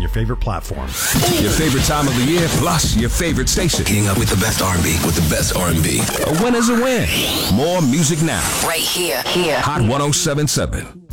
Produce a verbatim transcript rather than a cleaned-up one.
your favorite platform. Your favorite time of the year, plus your favorite station. Getting up with the best R and B, with the best R and B. A win is a win. More music now. Right here, here. Hot one oh seven point seven.